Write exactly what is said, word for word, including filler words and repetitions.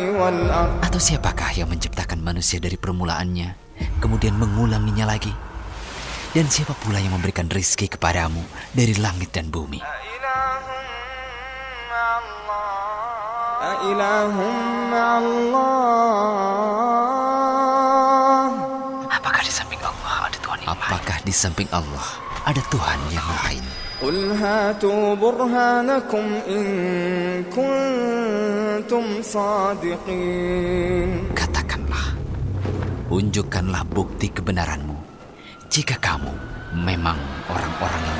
وَالْأَرْضِ. Atau siapakah yang menciptakan manusia dari permulaannya, kemudian mengulanginya lagi? Dan siapa pula yang memberikan rizki kepadamu dari langit dan bumi? Apakah di samping Allah ada Tuhan yang lain? Apakah di samping Allah ada Tuhan yang lain? قُلْ هَاتُوا بُرْهَانَكُمْ إِن كُنتُمْ صَادِقِينَ. Katakanlah, unjukkanlah bukti kebenaranmu jika kamu memang orang-orang yang